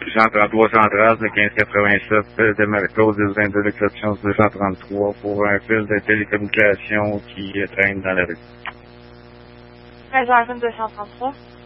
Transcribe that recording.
133 130 de 1587 de Marcos, des 22 l'exception 233 pour un fil de télécommunication qui traîne dans la rue. 13h 233.